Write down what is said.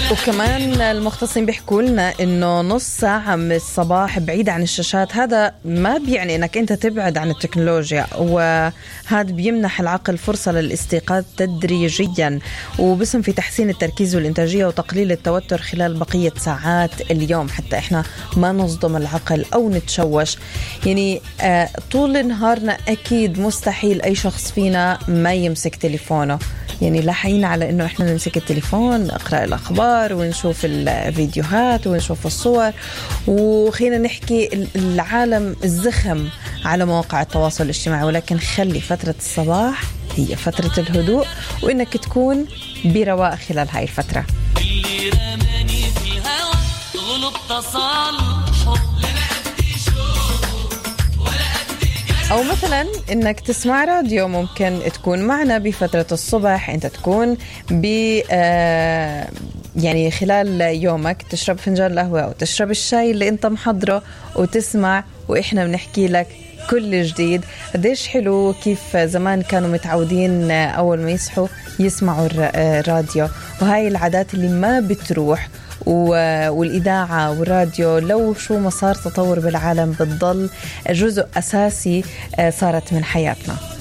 وكمان المختصين بيحكوا لنا إنه نص ساعة من الصباح بعيد عن الشاشات هذا ما بيعني إنك أنت تبعد عن التكنولوجيا، وهذا بيمنح العقل فرصة للاستيقاظ تدريجيا وبسهم في تحسين التركيز والإنتاجية وتقليل التوتر خلال بقية ساعات اليوم، حتى إحنا ما نصدم العقل أو نتشوش. يعني طول نهارنا أكيد مستحيل أي شخص فينا ما يمسك تليفونه، يعني لاحقين على إنه إحنا نمسك التليفون نقرأ الأخبار ونشوف الفيديوهات ونشوف الصور، وخلينا نحكي العالم الزخم على مواقع التواصل الاجتماعي. ولكن خلي فترة الصباح هي فترة الهدوء وإنك تكون برواء خلال هاي الفترة. اللي رماني في الهوى غلب تصالحه أو مثلا إنك تسمع راديو. ممكن تكون معنا بفترة الصبح، أنت تكون يعني خلال يومك تشرب فنجان قهوة أو تشرب الشاي اللي أنت محضره وتسمع وإحنا بنحكي لك كل جديد. قديش حلو كيف زمان كانوا متعودين أول ما يصحوا يسمعوا الراديو، وهاي العادات اللي ما بتروح. والإذاعة والراديو لو شو ما صار تطور بالعالم بتضل جزء أساسي صارت من حياتنا.